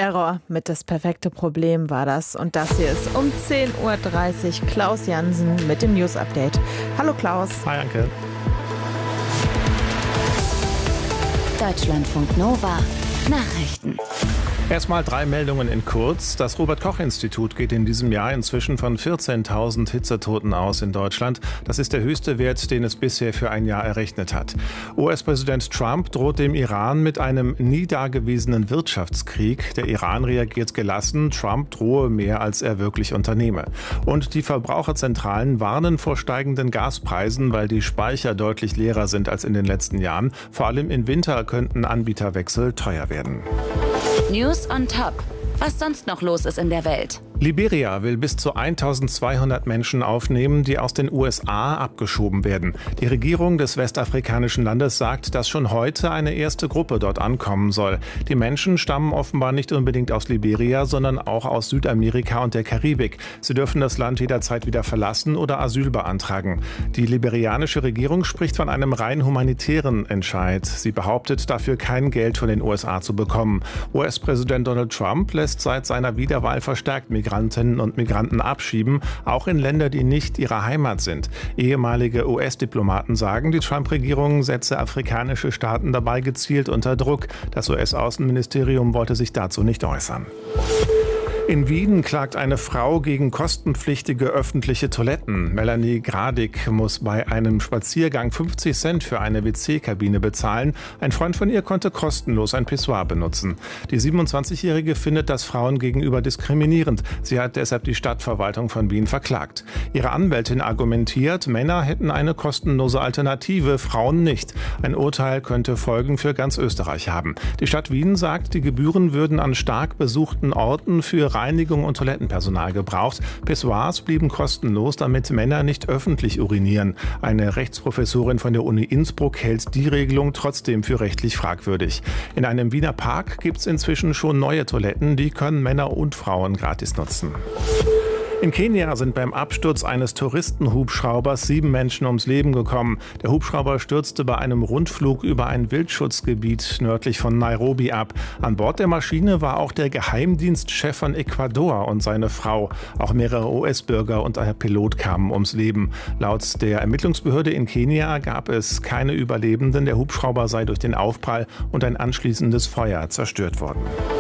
Error mit Das perfekte Problem war das. Und das hier ist um 10.30 Uhr Klaus Jansen mit dem News-Update. Hallo Klaus. Hi Anke. Deutschlandfunk Nova Nachrichten. Erstmal 3 Meldungen in kurz. Das Robert-Koch-Institut geht in diesem Jahr inzwischen von 14.000 Hitzetoten aus in Deutschland. Das ist der höchste Wert, den es bisher für ein Jahr errechnet hat. US-Präsident Trump droht dem Iran mit einem nie dagewesenen Wirtschaftskrieg. Der Iran reagiert gelassen. Trump drohe mehr, als er wirklich unternehme. Und die Verbraucherzentralen warnen vor steigenden Gaspreisen, weil die Speicher deutlich leerer sind als in den letzten Jahren. Vor allem im Winter könnten Anbieterwechsel teuer werden. News on top. Was sonst noch los ist in der Welt? Liberia will bis zu 1200 Menschen aufnehmen, die aus den USA abgeschoben werden. Die Regierung des westafrikanischen Landes sagt, dass schon heute eine erste Gruppe dort ankommen soll. Die Menschen stammen offenbar nicht unbedingt aus Liberia, sondern auch aus Südamerika und der Karibik. Sie dürfen das Land jederzeit wieder verlassen oder Asyl beantragen. Die liberianische Regierung spricht von einem rein humanitären Entscheid. Sie behauptet, dafür kein Geld von den USA zu bekommen. US-Präsident Donald Trump lässt seit seiner Wiederwahl verstärkt Migrantinnen und Migranten abschieben, auch in Länder, die nicht ihre Heimat sind. Ehemalige US-Diplomaten sagen, die Trump-Regierung setze afrikanische Staaten dabei gezielt unter Druck. Das US-Außenministerium wollte sich dazu nicht äußern. In Wien klagt eine Frau gegen kostenpflichtige öffentliche Toiletten. Melanie Gradig muss bei einem Spaziergang 50 Cent für eine WC-Kabine bezahlen. Ein Freund von ihr konnte kostenlos ein Pissoir benutzen. Die 27-Jährige findet das Frauen gegenüber diskriminierend. Sie hat deshalb die Stadtverwaltung von Wien verklagt. Ihre Anwältin argumentiert, Männer hätten eine kostenlose Alternative, Frauen nicht. Ein Urteil könnte Folgen für ganz Österreich haben. Die Stadt Wien sagt, die Gebühren würden an stark besuchten Orten für Reinigung und Toilettenpersonal gebraucht. Pissoirs blieben kostenlos, damit Männer nicht öffentlich urinieren. Eine Rechtsprofessorin von der Uni Innsbruck hält die Regelung trotzdem für rechtlich fragwürdig. In einem Wiener Park gibt es inzwischen schon neue Toiletten, die können Männer und Frauen gratis nutzen. In Kenia sind beim Absturz eines Touristenhubschraubers 7 Menschen ums Leben gekommen. Der Hubschrauber stürzte bei einem Rundflug über ein Wildschutzgebiet nördlich von Nairobi ab. An Bord der Maschine war auch der Geheimdienstchef von Ecuador und seine Frau. Auch mehrere US-Bürger und ein Pilot kamen ums Leben. Laut der Ermittlungsbehörde in Kenia gab es keine Überlebenden. Der Hubschrauber sei durch den Aufprall und ein anschließendes Feuer zerstört worden.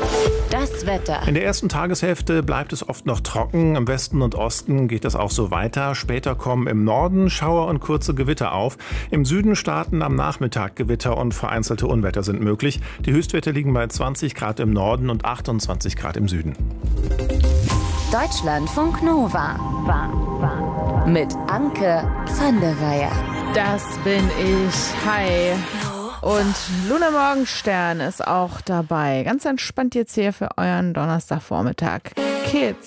Das Wetter. In der ersten Tageshälfte bleibt es oft noch trocken. Im Westen und Osten geht es auch so weiter. Später kommen im Norden Schauer und kurze Gewitter auf. Im Süden starten am Nachmittag Gewitter und vereinzelte Unwetter sind möglich. Die Höchstwerte liegen bei 20 Grad im Norden und 28 Grad im Süden. Deutschlandfunk Nova. Mit Anke van der Weyer. Das bin ich. Hi. Und Luna Morgenstern ist auch dabei. Ganz entspannt jetzt hier für euren Donnerstagvormittag. Kids.